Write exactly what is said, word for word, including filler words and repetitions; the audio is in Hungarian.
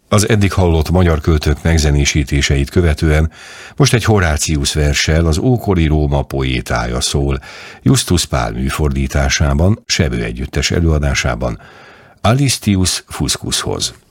Az eddig hallott magyar költők megzenésítéseit követően most egy Horácius verssel az ókori Róma poétája szól, Justus Pál műfordításában, Sebő együttes előadásában, Alistius Fuscushoz.